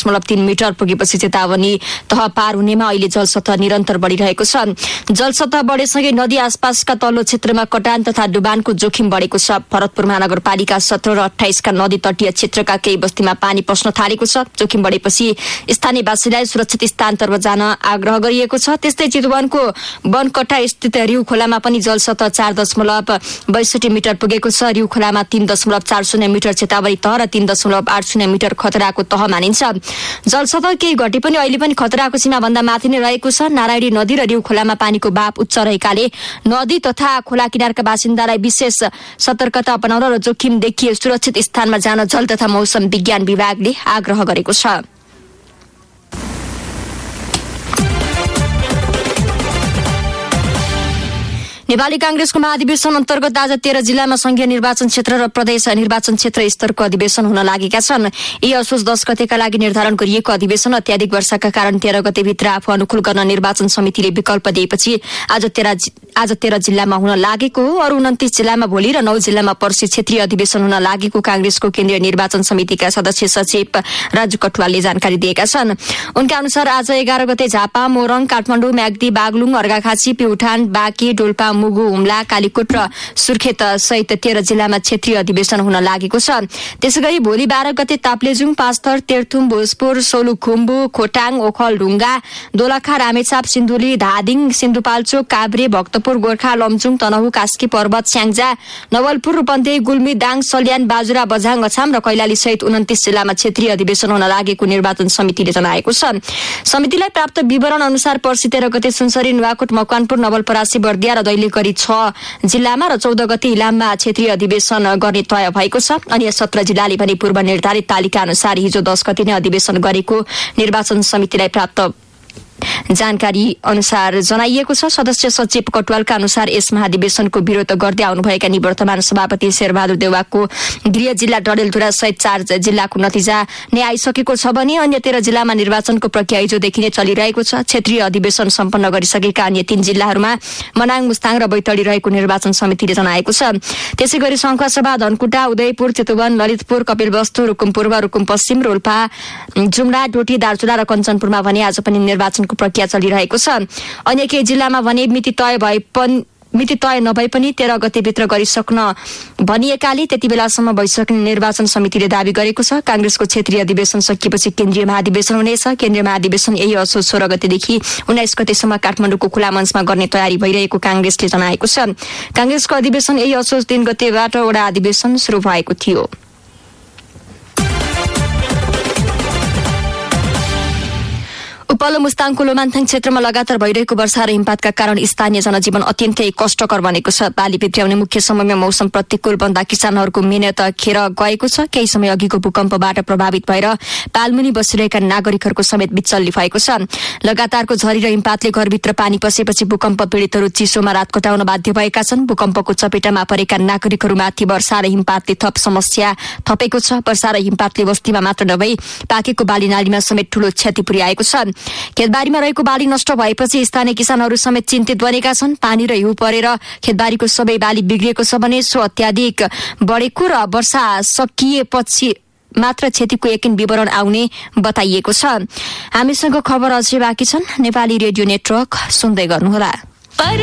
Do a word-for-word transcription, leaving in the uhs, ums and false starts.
दशमलव तीन मिटर पुगेपछि चेतावनी तह पार हुनेमा अहिले जलसतह निरन्तर बढिरहेको छ। जलसतह बढेसँगै नदी आसपासका तल्लो क्षेत्रमा कटान तथा डुबानको जोखिम बढेको छ। भरतपुर महानगरपालिका सत्र र अठाइसका नदी तटीय क्षेत्रका केही बस्तीमा पानी पस्न थालेको छ। जोखिम बढेपछि स्थानीयवासीलाई सुरक्षित स्थानतर्फ जान आग्रह गरिएको छ। त्यस्तै चितवनको बनकट्टा स्थित रिउ खोलामा पनि जलसतह चार दशमलव बैसठी मिटर पुगेको छ। रिउ खोलामा तीन दशमलव चार शून्य मिटर चेतावनी तह र तीन दशमलव आठ शून्य मिटर खतराको तह मानिन्छ। जलसतह केही घटे पनि अहिले पनि खतराको सीमा भन्दा माथि नै रहेको छ। नारायणी नदी र रिउ खोलामा पानीको बाप उच्च रहेकाले नदी तथा खोला किनारका बासिन्दालाई विशेष सतर्कता अपनाउन र जोखिम देखिए सुरक्षित स्थानमा जान जल तथा मौसम विज्ञान विभागले आग्रह गरेको छ। नेपाली कांग्रेसको महाधिवेशन अन्तर्गत आज तेह्र जिल्लामा संघीय निर्वाचन क्षेत्र र प्रदेश निर्वाचन क्षेत्र स्तरको अधिवेशन हुन लागेका छन्। यी असोज दस गतेका लागि निर्धारण गरिएको अधिवेशन अत्याधिक वर्षाका कारण तेह्र गतेभित्र आफू अनुकूल गर्न निर्वाचन समितिले विकल्प दिएपछि आज तेह्र आज तेह्र जिल्लामा हुन लागेको हो। अरू उन्तिस जिल्लामा भोलि र नौ जिल्लामा पर्सि क्षेत्रीय अधिवेशन हुन लागेको कांग्रेसको केन्द्रीय निर्वाचन समितिका सदस्य सचिव राजु कटुवालले जानकारी दिएका छन्। उनका अनुसार आज एघार गते झापा, मोरङ, काठमाडौँ, म्याग्दी, बागलुङ, अर्घाखाँची, प्युठान, बाँकी, डोल्पा, मुगु, हुम्ला, कालीकोट र सुर्खेत सहित तेह्र जिल्लामा क्षेत्रीय अधिवेशन हुन लागेको छ। त्यसैगरी भोलि बाह्र गते ताप्लेजुङ, पाँचथर, तेर्थुम, भोजपुर, सोलुखुम्बु, खोटाङ, ओखलढुङ्गा, दोलखा, रामेछाप, सिन्धुली, धादिङ, सिन्धुपाल्चोक, काभ्रे, भक्तपुर, गोर्खा, लमजुङ, तनहु, कास्की पर्वत, स्याङ्जा, नवलपुर, रूपन्देही, गुल्मी, दाङ, सल्यान, बाजुरा, बझाङ, अछाम र कैलाली सहित उन्तिस जिल्लामा क्षेत्रीय अधिवेशन हुन लागेको निर्वाचन समितिले जनाएको छ। समितिलाई प्राप्त विवरण अनुसार पर्सि तेह्र गते सुनसरी, नुवाकोट, मकवानपुर, नवलपरासी, बर्दिया र दैलेख गरी छ जिल्लामा र चौध गते इलाममा क्षेत्रीय अधिवेशन गर्ने तय भएको छ। अन्य सत्र जिल्लाले पनि पूर्व निर्धारित तालिका अनुसार हिजो दस गते नै अधिवेशन गरेको निर्वाचन समितिलाई प्राप्त जानकारी अनुसार जनाइएको छ। सदस्य सचिव कटुवालका अनुसार यस महाधिवेशनको विरोध गर्दै आउनुभएका निवर्तमान सभापति शेरबहादुर देउवाको गृह जिल्ला डडेलधुरा सहित चार जिल्लाको नतिजा नै आइसकेको छ भने अन्य तेह्र जिल्लामा निर्वाचनको प्रक्रिया हिजोदेखि नै चलिरहेको छ। क्षेत्रीय अधिवेशन सम्पन्न गरिसकेका अन्य तीन जिल्लाहरूमा मनाङ, मुस्ताङ र बैतडी रहेको निर्वाचन समितिले जनाएको छ। त्यसै गरी शङ्खसभा, धनकुटा, उदयपुर, चितवन, ललितपुर, कपिलवस्तु, रुकुम पूर्व, रुकुम पश्चिम, रोल्पा, जुम्ला, डोटी, दार्चुला र कञ्चनपुरमा भने आज पनि निर्वाचनको प्रक्रिया चलिरहेको छ। अन्य केही जिल्लामा भने मिति तय भए पनि मिति तय नभए पनि तेह्र गतेभित्र गरिसक्न भनिएकाले त्यति बेलासम्म भइसक्ने निर्वाचन समितिले दावी गरेको छ। कांग्रेसको क्षेत्रीय अधिवेशन सकिएपछि केन्द्रीय महाधिवेशन हुनेछ। केन्द्रीय महाधिवेशन यही असोज सोह्र गतेदेखि उन्नाइस गतेसम्म काठमाडौँको खुला मञ्चमा गर्ने तयारी भइरहेको कांग्रेसले जनाएको छ। कांग्रेसको अधिवेशन यही असोज तीन गतेबाट वडा अधिवेशन शुरू भएको थियो। उपल्लो मुस्ताङको लोमान्थाङ क्षेत्रमा लगातार भइरहेको वर्षा र हिमपातका कारण स्थानीय जनजीवन अत्यन्तै कष्टकर बनेको छ। बाली भित्र्याउने मुख्य समयमा मौसम प्रतिकूल बन्दा किसानहरूको मेहनत खेर गएको छ। केही समय अघिको भूकम्पबाट प्रभावित भएर पालमुनि बसिरहेका नागरिकहरूको समेत विचल्ली भएको छ। लगातारको झरी र हिमपातले घरभित्र पानी पसेपछि भूकम्प पीडितहरू चिसोमा रात कटाउन बाध्य भएका छन्। भूकम्पको चपेटामा परेका नागरिकहरूमाथि वर्षा र हिमपातले थप समस्या थपेको छ। वर्षा र हिमपातले बस्तीमा मात्र नभई पाकेको बाली नालीमा समेत ठूलो क्षति पुर्याएको छ। खेतबारीमा रहेको बाली नष्ट भएपछि स्थानीय किसानहरू समेत चिन्तित बनेका छन्। पानी र हिउँ परेर खेतबारीको सबै बाली बिग्रिएको छ भने सो अत्याधिक बढेको र वर्षा सकिएपछि मात्र क्षतिको यकिन विवरण आउने बताइएको छ। हामीसँग खबर अझै बाँकी छन्। नेपाली रेडियो नेटवर्क सुन्दै गर्नुहोला।